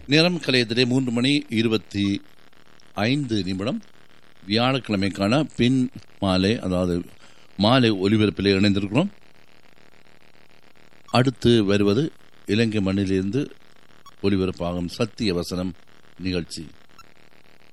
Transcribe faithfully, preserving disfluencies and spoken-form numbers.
நேரம் கலையத்திலே மூன்று மணி இருபத்தி ஐந்து நிமிடம். வியாழக்கிழமைக்கான பின் மாலை, அதாவது மாலை ஒலிபரப்பிலே இணைந்திருக்கிறோம். அடுத்து வருவது இலங்கை மண்ணிலிருந்து ஒலிபரப்பாகும் சத்திய வசனம் நிகழ்ச்சி.